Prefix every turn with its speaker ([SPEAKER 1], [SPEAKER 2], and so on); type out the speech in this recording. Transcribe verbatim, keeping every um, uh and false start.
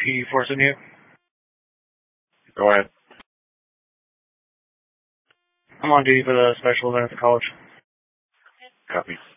[SPEAKER 1] P forcing you.
[SPEAKER 2] Go ahead.
[SPEAKER 1] I'm on duty for the special event at the college.
[SPEAKER 2] Copy.